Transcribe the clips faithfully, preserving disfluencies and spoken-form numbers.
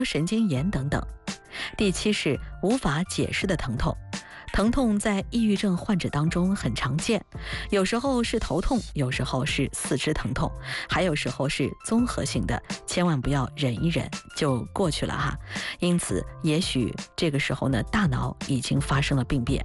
神经炎等等。第七是无法解释的疼痛。疼痛在抑郁症患者当中很常见，有时候是头痛，有时候是四肢疼痛，还有时候是综合性的，千万不要忍一忍就过去了哈。因此，也许这个时候呢，大脑已经发生了病变。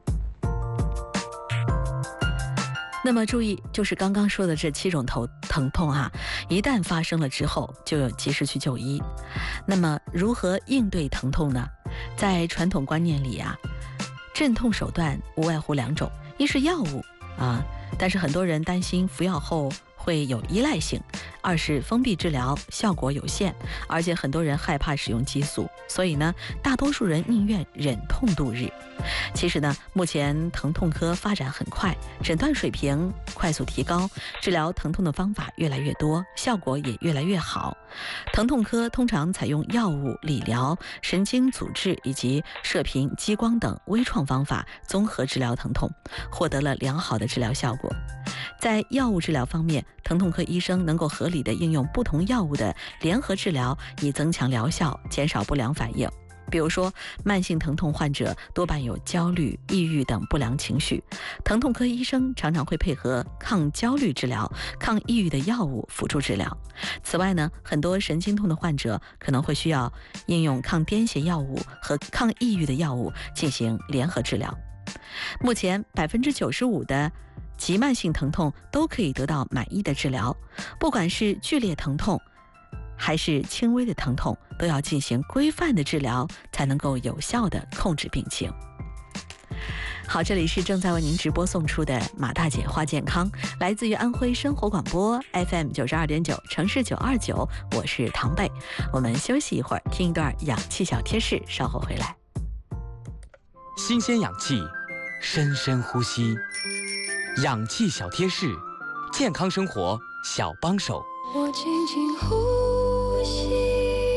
那么注意，就是刚刚说的这七种头疼痛哈，一旦发生了之后，就要及时去就医。那么如何应对疼痛呢？在传统观念里啊，镇痛手段无外乎两种，一是药物啊，但是很多人担心服药后会有依赖性；二是封闭治疗，效果有限，而且很多人害怕使用激素，所以呢，大多数人宁愿忍痛度日。其实呢，目前疼痛科发展很快，诊断水平快速提高，治疗疼痛的方法越来越多，效果也越来越好。疼痛科通常采用药物、理疗、神经阻滞以及射频、激光等微创方法综合治疗疼痛，获得了良好的治疗效果。在药物治疗方面，疼痛科医生能够合理的应用不同药物的联合治疗，以增强疗效，减少不良反应。比如说，慢性疼痛患者多半有焦虑、抑郁等不良情绪，疼痛科医生常常会配合抗焦虑治疗、抗抑郁的药物辅助治疗。此外呢，很多神经痛的患者可能会需要应用抗癫痫药物和抗抑郁的药物进行联合治疗。目前百分之九十五的急慢性疼痛都可以得到满意的治疗，不管是剧烈疼痛还是轻微的疼痛，都要进行规范的治疗，才能够有效的控制病情。好，这里是正在为您直播送出的马大姐话健康，来自于安徽生活广播 F M 九十二点九，城市九二九，我是唐贝。我们休息一会儿，听一段氧气小贴士，稍后回来。 新鲜氧气，深深呼吸，氧气小贴士，健康生活小帮手。 我轻轻呼吸。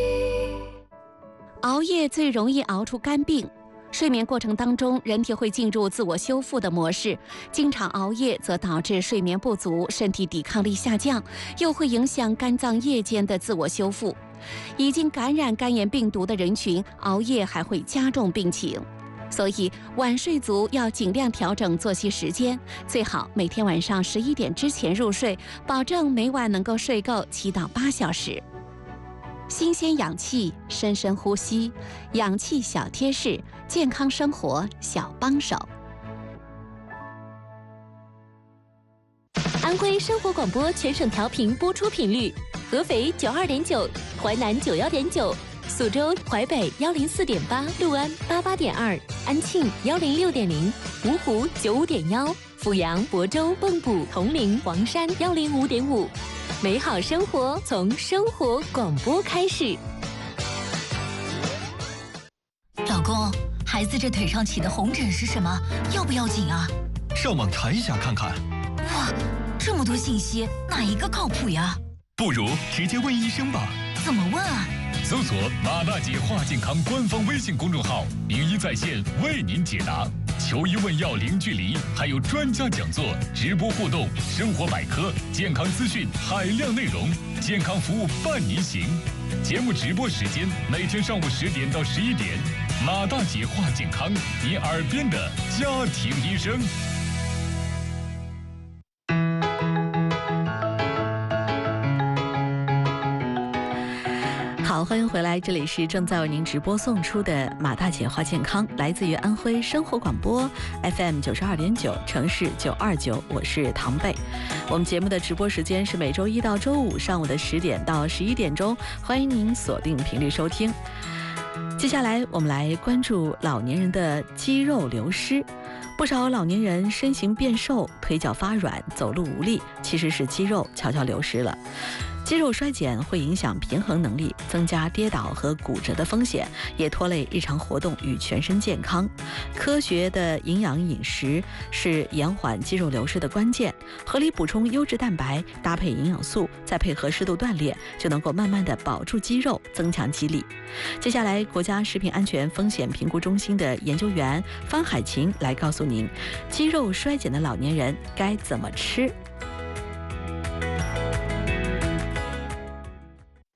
熬夜最容易熬出肝病。睡眠过程当中，人体会进入自我修复的模式，经常熬夜则导致睡眠不足，身体抵抗力下降，又会影响肝脏夜间的自我修复。已经感染肝炎病毒的人群，熬夜还会加重病情。所以晚睡族要尽量调整作息时间，最好每天晚上十一点之前入睡，保证每晚能够睡够七到八小时。新鲜氧气，深深呼吸，氧气小贴士，健康生活小帮手。 安徽生活广播全省调频播出频率：合肥九二点九，淮南九幺点九。苏州、淮北幺零四点八，六安八八点二，安庆幺零六点零，芜湖九五点幺，阜阳、亳州、蚌埠、铜陵、黄山幺零五点五。美好生活从生活广播开始。 老公，孩子这腿上起的红疹是什么？要不要紧啊？ 上网查一下看看。 哇，这么多信息，哪一个靠谱呀？ 不如直接问医生吧。 怎么问啊？ 搜索马大姐话健康官方微信公众号，名医在线为您解答，求医问药零距离，还有专家讲座、直播互动、生活百科、健康资讯海量内容，健康服务伴您行。节目直播时间每天上午十点到十一点，马大姐话健康，你耳边的家庭医生。 好，欢迎回来，这里是正在为您直播送出的马大姐话健康，来自于安徽生活广播 F M 九十二点九，城市九二九，我是唐贝。我们节目的直播时间是每周一到周五上午的十点到十一点钟，欢迎您锁定频率收听。接下来我们来关注老年人的肌肉流失。不少老年人身形变瘦，腿脚发软，走路无力，其实是肌肉悄悄流失了。肌肉衰减会影响平衡能力，增加跌倒和骨折的风险，也拖累日常活动与全身健康。科学的营养饮食是延缓肌肉流失的关键，合理补充优质蛋白，搭配营养素，再配合适度锻炼，就能够慢慢的保住肌肉，增强肌力。接下来，国家食品安全风险评估中心的研究员方海琴来告诉您，肌肉衰减的老年人该怎么吃。 肌肉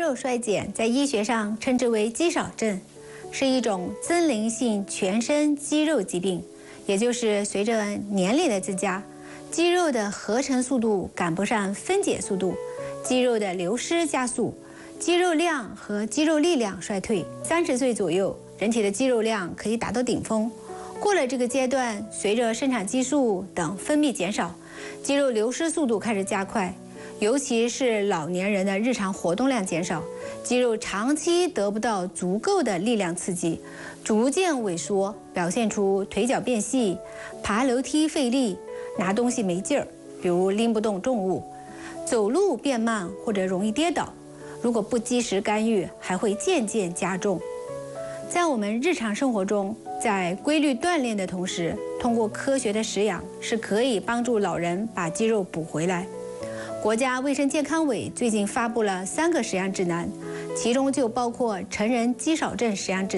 肉衰减在医学上称之为肌少症，是一种增龄性全身肌肉疾病，也就是随着年龄的增加，肌肉的合成速度赶不上分解速度，肌肉的流失加速，肌肉量和肌肉力量衰退。三十岁左右，人体的肌肉量可以达到顶峰，过了这个阶段，随着生长激素等分泌减少，肌肉流失速度开始加快，尤其是老年人的日常活动量减少，肌肉长期得不到足够的力量刺激，逐渐萎缩，表现出腿脚变细、爬楼梯费力、拿东西没劲儿，比如拎不动重物，走路变慢或者容易跌倒。如果不及时干预，还会渐渐加重。在我们日常生活中，在规律锻炼的同时，通过科学的食养是可以帮助老人把肌肉补回来。国家卫生健康委最近发布了三个食养指南，其中就包括成人肌少症食养指南。